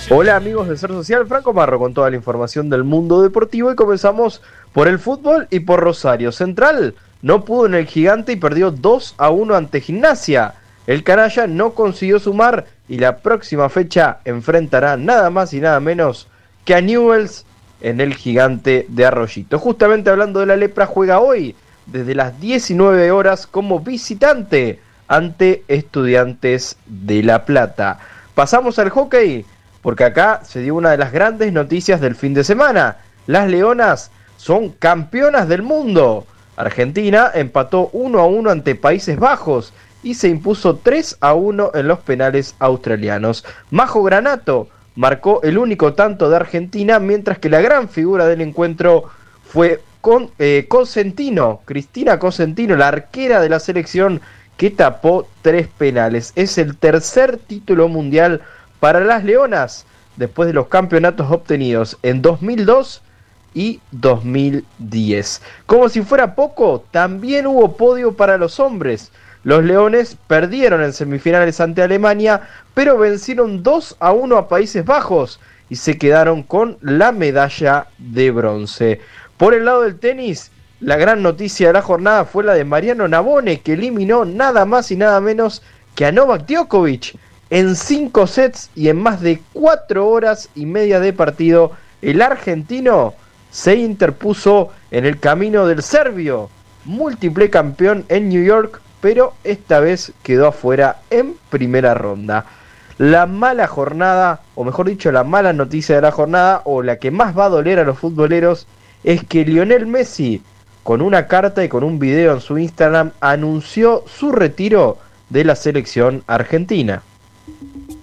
Hola amigos de Ser Social, Franco Marro con toda la información del mundo deportivo y comenzamos por el fútbol y por Rosario Central. No pudo en el Gigante y perdió 2-1 ante Gimnasia. El canalla no consiguió sumar y la próxima fecha enfrentará nada más y nada menos que a Newell's en el Gigante de Arroyito. Justamente hablando de la Lepra, juega hoy desde las 19 horas como visitante ante Estudiantes de La Plata. Pasamos al hockey, porque acá se dio una de las grandes noticias del fin de semana. Las Leonas son campeonas del mundo. Argentina empató 1-1 ante Países Bajos y se impuso 3-1 en los penales australianos. Majo Granato marcó el único tanto de Argentina, mientras que la gran figura del encuentro fue Cosentino, Cristina Cosentino, la arquera de la selección, que tapó 3 penales. Es el tercer título mundial para las Leonas, después de los campeonatos obtenidos en 2002 y 2010. Como si fuera poco, también hubo podio para los hombres. Los Leones perdieron en semifinales ante Alemania, pero vencieron 2-1 a Países Bajos y se quedaron con la medalla de bronce. Por el lado del tenis, la gran noticia de la jornada fue la de Mariano Navone, que eliminó nada más y nada menos que a Novak Djokovic en 5 sets y en más de 4 horas y media de partido. El argentino se interpuso en el camino del serbio, múltiple campeón en New York, pero esta vez quedó afuera en primera ronda. La mala jornada, o mejor dicho, la mala noticia de la jornada, o la que más va a doler a los futboleros, es que Lionel Messi, con una carta y con un video en su Instagram, anunció su retiro de la selección argentina.